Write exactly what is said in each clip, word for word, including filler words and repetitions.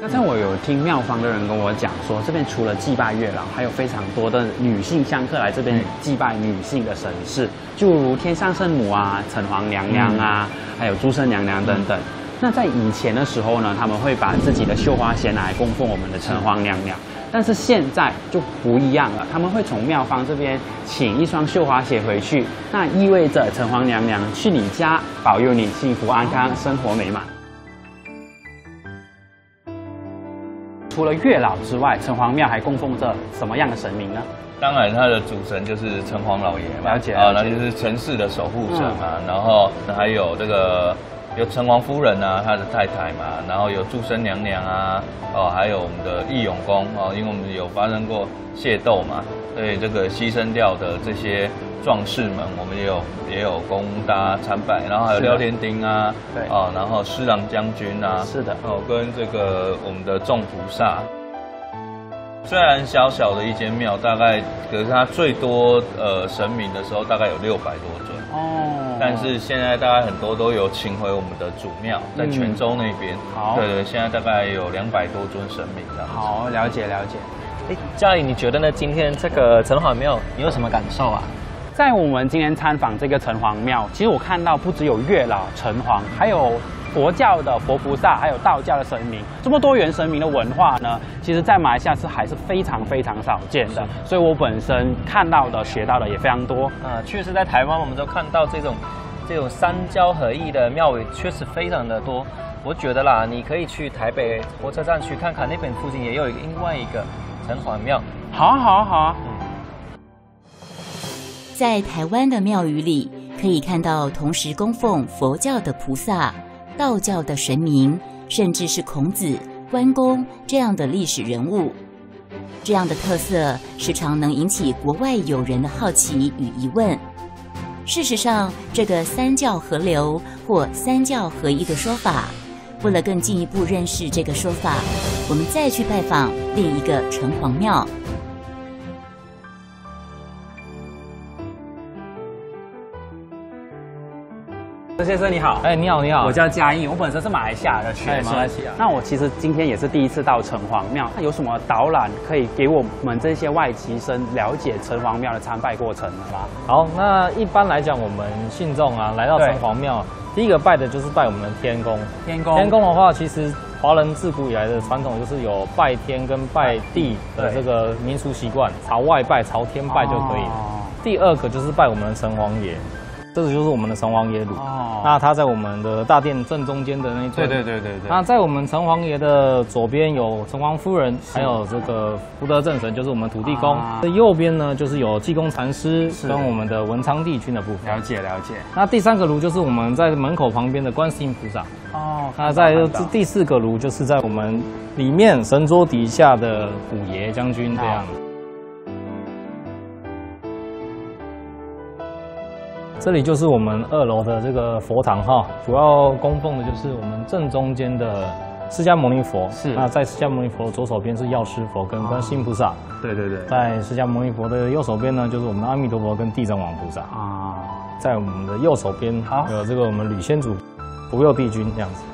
那像我有听庙方的人跟我讲说，这边除了祭拜月老，还有非常多的女性香客来这边祭拜女性的神事，就如天上圣母啊、城隍娘娘啊，嗯、还有诸圣娘娘等等。那在以前的时候呢，他们会把自己的绣花鞋拿来供奉我们的城隍娘娘。但是现在就不一样了，他们会从庙方这边请一双绣花鞋回去，那意味着城隍娘娘去你家保佑你幸福安康、生活美满。除了月老之外，城隍庙还供奉着什么样的神明呢？ 当然，它的主神就是城隍老爷嘛， 了解啊，那就是城市的守护者嘛。嗯、然后还有这个有城隍夫人啊，他的太太嘛，然后有祝生娘娘啊，哦，还有我们的义勇公哦，因为我们有发生过械斗嘛，所以这个牺牲掉的这些壮士们，我们也有也有供大家参拜，然后还有廖天丁啊，对，哦，然后施琅将军啊， 是的， 哦，跟这个我们的众菩萨。虽然小小的一间庙，大概可是它最多呃神明的时候，大概有六百多尊哦。但是现在大概很多都有请回我们的主庙，在泉州那边。嗯、好，对对，现在大概有两百多尊神明这样子。 好，了解了解。 哎，嘉怡，你觉得呢？今天这个城隍庙，你有什么感受啊？ 在我们今天参访这个城隍庙，其实我看到不只有月老、城隍，还有佛教的佛菩萨，还有道教的神明，这么多元神明的文化呢，其实在马来西亚是还是非常非常少见的。所以我本身看到的、学到的也非常多。 啊，确实在台湾我们都看到这种这种三教合一的庙宇，确实非常的多。我觉得啦，你可以去台北火车站去看看，那边附近也有一个另外一个城隍庙。 好啊，好啊，好啊。嗯在台湾的庙宇里，可以看到同时供奉佛教的菩萨、道教的神明，甚至是孔子、关公这样的历史人物。这样的特色时常能引起国外友人的好奇与疑问。事实上，这个三教合流或三教合一的说法，为了更进一步认识这个说法，我们再去拜访另一个城隍庙。 先生你好， 哎，你好，你好， 我叫嘉义，我本身是马来西亚的学生，马来西亚。那我其实今天也是第一次到城隍庙，那有什么导览可以给我们这些外籍生了解城隍庙的参拜过程吗？ 好，那一般来讲，我们信众啊来到城隍庙，第一个拜的就是拜我们的天公。 天公， 天公的话，其实华人自古以来的传统就是有拜天跟拜地的这个民俗习惯，朝外拜、朝天拜就可以了。哦、第二个就是拜我们的城隍爷。这个就是我们的城隍爷炉，哦、那它在我们的大殿正中间的那一尊。 对对对对对。 那在我们城隍爷的左边有城隍夫人，还有这个福德正神，就是我们土地公。啊、右边呢，就是有济公禅师跟我们的文昌帝君的部分。 了解了解。 那第三个炉就是我们在门口旁边的观世音菩萨。哦。那在第四个炉就是在我们里面神桌底下的虎爷将军这样。这里就是我们二楼的这个佛堂哈，主要供奉的就是我们正中间的释迦牟尼佛。是。那在释迦牟尼佛的左手边是药师佛跟观世音菩萨。哦、对对对。在释迦牟尼佛的右手边呢，就是我们的阿弥陀佛跟地藏王菩萨。啊。在我们的右手边有这个我们吕仙主、福佑帝君这样子。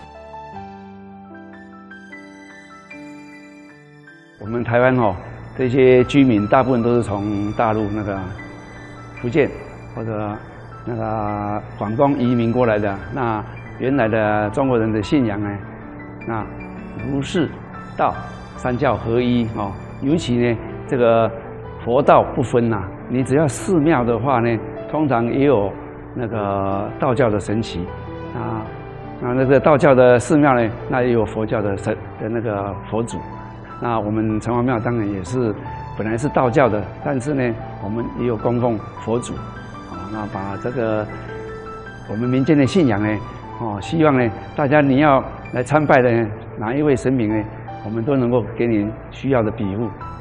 我们台湾哦，这些居民大部分都是从大陆那个福建。或者那个广东移民过来的，那原来的中国人的信仰呢，那儒释道三教合一哦，尤其呢这个佛道不分呐、啊，你只要寺庙的话呢，通常也有那个道教的神祇啊，那那个道教的寺庙呢，那也有佛教的神的那个佛祖，那我们城隍庙当然也是本来是道教的，但是呢，我们也有供奉佛祖。那把这个我们民间的信仰呢，哦，希望呢大家你要来参拜的哪一位神明呢，我们都能够给你需要的庇护。